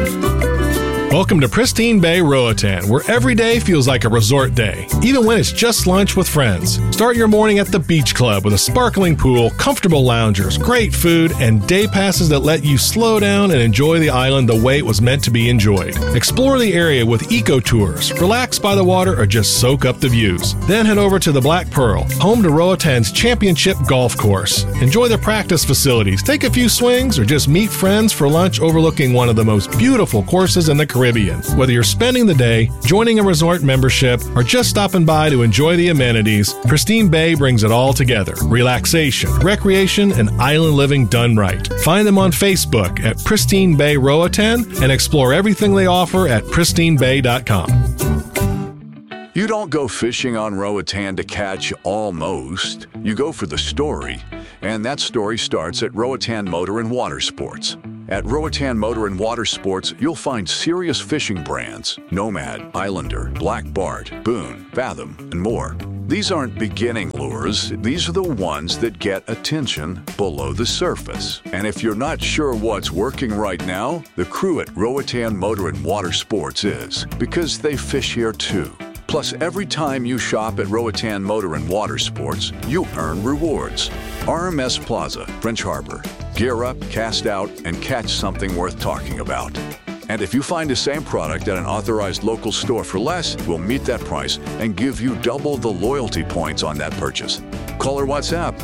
Welcome to Pristine Bay Roatan, where every day feels like a resort day, even when it's just lunch with friends. Start your morning at the Beach Club with a sparkling pool, comfortable loungers, great food, and day passes that let you slow down and enjoy the island the way it was meant to be enjoyed. Explore the area with eco tours, relax by the water, or just soak up the views. Then head over to the Black Pearl, home to Roatan's championship golf course. Enjoy the practice facilities, take a few swings, or just meet friends for lunch overlooking one of the most beautiful courses in the Caribbean. Whether you're spending the day, joining a resort membership, or just stopping by to enjoy the amenities, Pristine Bay brings it all together. Relaxation, recreation, and island living done right. Find them on Facebook at Pristine Bay Roatan and explore everything they offer at pristinebay.com. You don't go fishing on Roatan to catch almost. You go for the story. And that story starts at Roatan Motor and Water Sports. At Roatan Motor and Water Sports, you'll find serious fishing brands: Nomad, Islander, Black Bart, Boone, Fathom, and more. These aren't beginning lures. These are the ones that get attention below the surface. And if you're not sure what's working right now, the crew at Roatan Motor and Water Sports is, because they fish here too. Plus, every time you shop at Roatan Motor and Water Sports, you earn rewards. RMS Plaza, French Harbor. Gear up, cast out, and catch something worth talking about. And if you find the same product at an authorized local store for less, we'll meet that price and give you double the loyalty points on that purchase. Call or WhatsApp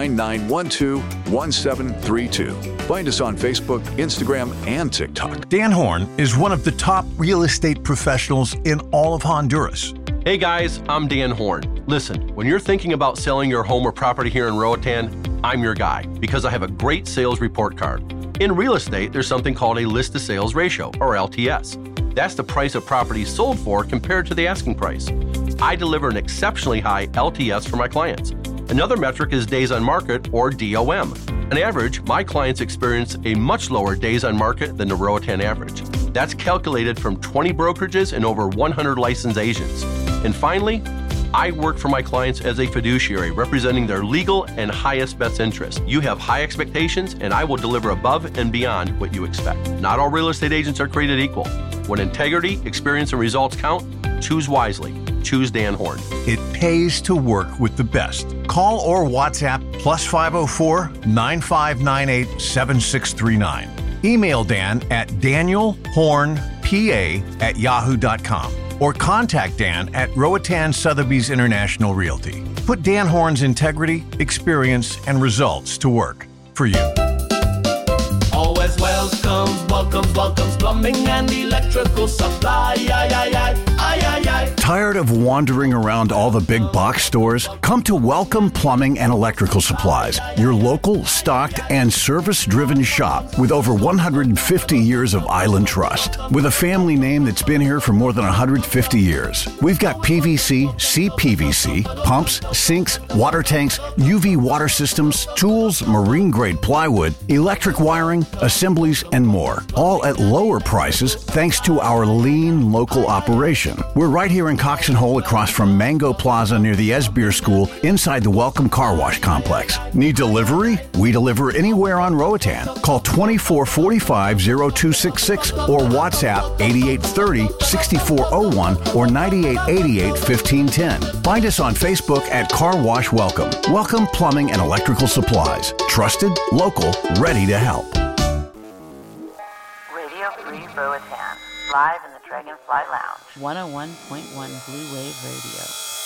9912-1732. Find us on Facebook, Instagram, and TikTok. Dan Horn is one of the top real estate professionals in all of Honduras. Hey guys, I'm Dan Horn. Listen, when you're thinking about selling your home or property here in Roatan, I'm your guy because I have a great sales report card. In real estate, there's something called a list to sales ratio, or LTS. That's the price a property is sold for compared to the asking price. I deliver an exceptionally high LTS for my clients. Another metric is days on market, or DOM. On average, my clients experience a much lower days on market than the Roatan average. That's calculated from 20 brokerages and over 100 licensed agents. And finally, I work for my clients as a fiduciary, representing their legal and highest best interest. You have high expectations, and I will deliver above and beyond what you expect. Not all real estate agents are created equal. When integrity, experience, and results count, choose wisely. Choose Dan Horn. It pays to work with the best. Call or WhatsApp +504 9598 7639. Email Dan at danielhornpa@yahoo.com or contact Dan at Roatan Sotheby's International Realty. Put Dan Horn's integrity, experience, and results to work for you. Always welcomes plumbing and electrical supply. Tired of wandering around all the big box stores? Come to Welcome Plumbing and Electrical Supplies, your local, stocked, and service-driven shop with over 150 years of island trust. With a family name that's been here for more than 150 years. We've got PVC, CPVC, pumps, sinks, water tanks, UV water systems, tools, marine-grade plywood, electric wiring, assemblies, and more. All at lower prices thanks to our lean local operation. We're right here in Cox and Hole across from Mango Plaza near the Esbeer School inside the Welcome Car Wash Complex. Need delivery? We deliver anywhere on Roatan. Call 2445-0266 or WhatsApp 8830-6401 or 9888-1510. Find us on Facebook at Car Wash Welcome. Welcome Plumbing and Electrical Supplies. Trusted, local, ready to help. Radio Free Roatan, live in the Dragonfly Lounge. 101.1 Blue Wave Radio.